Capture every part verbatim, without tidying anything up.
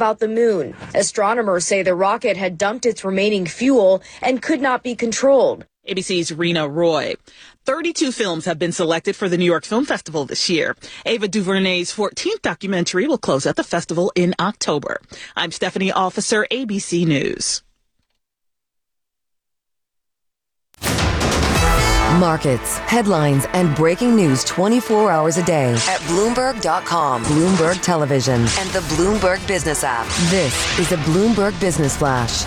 about the moon. Astronomers say the rocket had dumped its remaining fuel and could not be controlled. A B C's Rena Roy. thirty-two films have been selected for the New York Film Festival this year. Ava DuVernay's fourteenth documentary will close at the festival in October. I'm Stephanie Officer, A B C News. Markets, headlines, and breaking news twenty-four hours a day at Bloomberg dot com, Bloomberg Television, and the Bloomberg Business app. This is a Bloomberg Business Flash.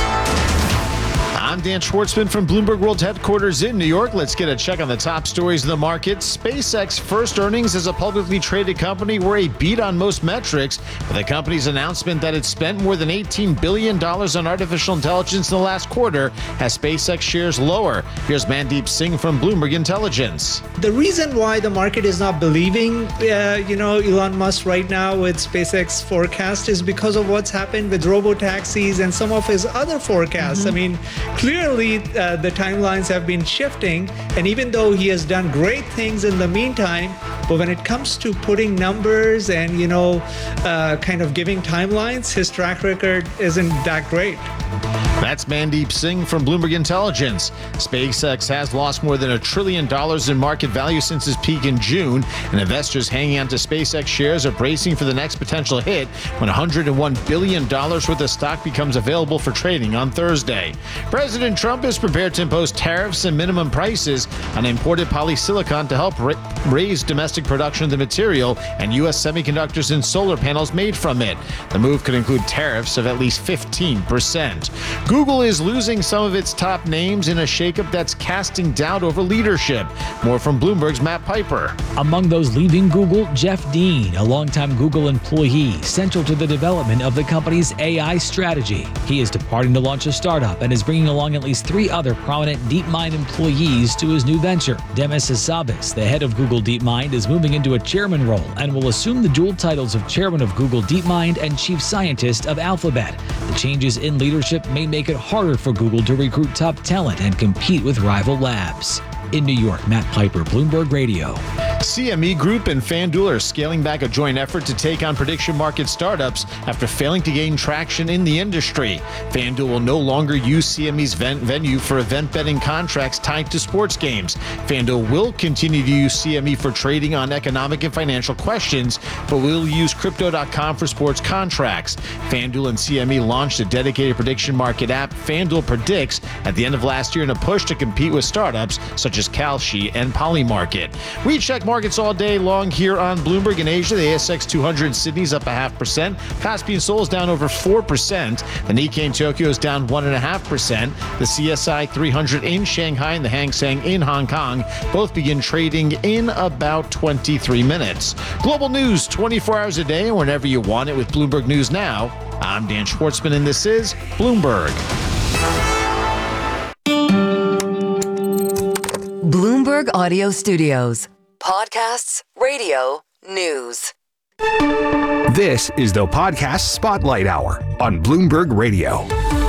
I'm Dan Schwartzman from Bloomberg World Headquarters in New York. Let's get a check on the top stories in the market. SpaceX first earnings as a publicly traded company were a beat on most metrics, with the company's announcement that it spent more than eighteen billion dollars on artificial intelligence in the last quarter has SpaceX shares lower. Here's Mandeep Singh from Bloomberg Intelligence. The reason why the market is not believing, uh, you know, Elon Musk right now with SpaceX forecast is because of what's happened with robo-taxis and some of his other forecasts. Mm-hmm. I mean, clearly, uh, the timelines have been shifting, and even though he has done great things in the meantime, but when it comes to putting numbers and, you know, uh, kind of giving timelines, his track record isn't that great. That's Mandeep Singh from Bloomberg Intelligence. SpaceX has lost more than a trillion dollars in market value since its peak in June, and investors hanging on to SpaceX shares are bracing for the next potential hit when one hundred one billion dollars worth of stock becomes available for trading on Thursday. President Trump is prepared to impose tariffs and minimum prices on imported polysilicon to help ra- raise domestic production of the material and U S semiconductors and solar panels made from it. The move could include tariffs of at least fifteen percent. Google is losing some of its top names in a shakeup that's casting doubt over leadership. More from Bloomberg's Matt Piper. Among those leaving Google, Jeff Dean, a longtime Google employee, central to the development of the company's A I strategy. He is departing to launch a startup and is bringing along at least three other prominent DeepMind employees to his new venture. Demis Hassabis, the head of Google DeepMind, is moving into a chairman role and will assume the dual titles of chairman of Google DeepMind and chief scientist of Alphabet. The changes in leadership may make it harder for Google to recruit top talent and compete with rival labs. In New York, Matt Piper, Bloomberg Radio. C M E Group and FanDuel are scaling back a joint effort to take on prediction market startups after failing to gain traction in the industry. FanDuel will no longer use C M E's ven- venue for event betting contracts tied to sports games. FanDuel will continue to use C M E for trading on economic and financial questions, but will use Crypto dot com for sports contracts. FanDuel and C M E launched a dedicated prediction market app, FanDuel Predicts, at the end of last year in a push to compete with startups such as Kalshi and Polymarket. We check markets all day long here on Bloomberg. In Asia, the A S X two hundred in Sydney's up a half percent. Kospi in Seoul is down over four percent. The Nikkei in Tokyo is down one point five percent. The C S I three hundred in Shanghai and the Hang Seng in Hong Kong both begin trading in about twenty-three minutes. Global news twenty-four hours a day and whenever you want it with Bloomberg News Now. I'm Dan Schwartzman and this is Bloomberg. Bloomberg Audio Studios. Podcasts, radio, news. This is the Podcast Spotlight Hour on Bloomberg Radio.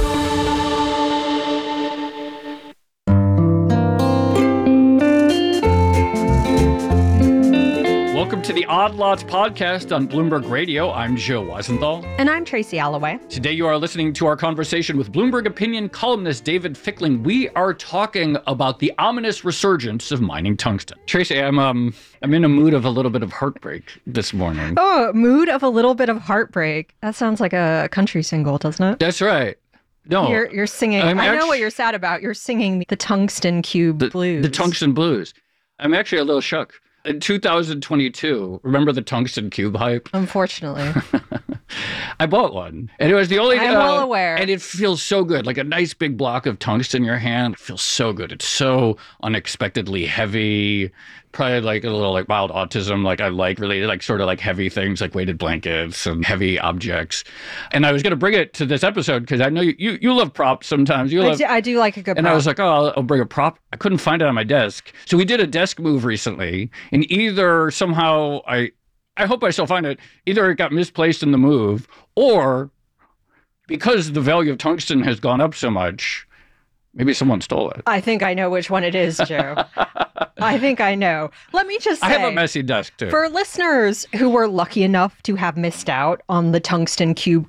Welcome to the Odd Lots podcast on Bloomberg Radio. I'm Joe Weisenthal. And I'm Tracy Alloway. Today you are listening to our conversation with Bloomberg opinion columnist David Fickling. We are talking about the ominous resurgence of mining tungsten. Tracy, I'm um I'm in a mood of a little bit of heartbreak this morning. Oh, mood of a little bit of heartbreak. That sounds like a country single, doesn't it? That's right. No. You're, you're singing. I'm I know actu- what you're sad about. You're singing the Tungsten Cube the, Blues. The Tungsten Blues. I'm actually a little shook. In two thousand twenty-two, remember the Tungsten Cube hype? Unfortunately. I bought one. And it was the only... I'm uh, well aware. And it feels so good. Like a nice big block of tungsten in your hand. It feels so good. It's so unexpectedly heavy. Probably like a little like mild autism. Like I like related, like sort of like heavy things like weighted blankets and heavy objects. And I was going to bring it to this episode because I know you, you, you love props sometimes. You love, I, do, I do like a good and prop. I was like, oh, I'll, I'll bring a prop. I couldn't find it on my desk. So we did a desk move recently. And either somehow I... I hope I still find it. Either it got misplaced in the move, or because the value of tungsten has gone up so much, maybe someone stole it. I think I know which one it is, Joe. I think I know. Let me just say, I have a messy desk, too. For listeners who were lucky enough to have missed out on the Tungsten Cube